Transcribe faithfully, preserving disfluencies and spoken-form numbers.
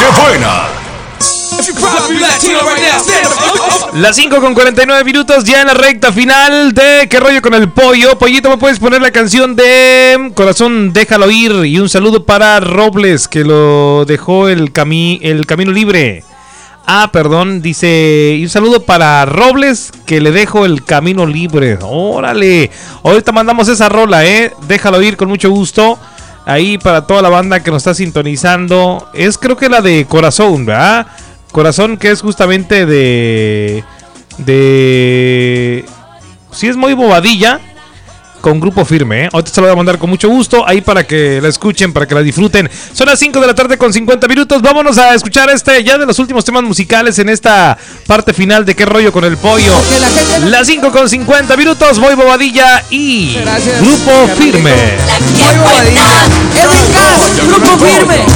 ¡Qué buena! Las cinco con cuarenta y nueve minutos, ya en la recta final de ¿Qué rollo con el pollo? Pollito, ¿me puedes poner la canción de Corazón, déjalo ir? Y un saludo para Robles, que lo dejó el, cami el camino libre. Ah, perdón, dice, y un saludo para Robles, que le dejo el camino libre. Órale, ahorita mandamos esa rola, eh, déjalo ir con mucho gusto. Ahí para toda la banda que nos está sintonizando. Es creo que la de Corazón, ¿verdad? Corazón, que es justamente de... De... Sí, es muy bobadilla. Con Grupo Firme, ¿eh? Ahorita se lo voy a mandar con mucho gusto. Ahí para que la escuchen, para que la disfruten. Son las cinco de la tarde con cincuenta minutos. Vámonos a escuchar este ya de los últimos temas musicales en esta parte final de ¿Qué rollo con el pollo? Las cinco con cincuenta minutos. Muy bobadilla y Gracias. Grupo Firme. Muy bobadilla. Grupo Firme.